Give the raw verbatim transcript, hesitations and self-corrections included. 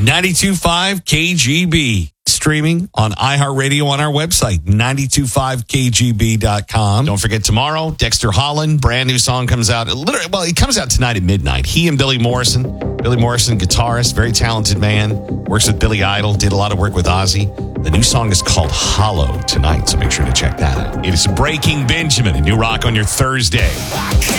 ninety-two point five K G B. Streaming on iHeartRadio on our website, nine two five K G B dot com. Don't forget tomorrow, Dexter Holland, brand new song comes out. Literally, well, it comes out tonight at midnight. He and Billy Morrison. Billy Morrison, guitarist, very talented man. Works with Billy Idol, did a lot of work with Ozzy. The new song is called Hollow tonight, so make sure to check that out. It is Breaking Benjamin, a new rock on your Thursday.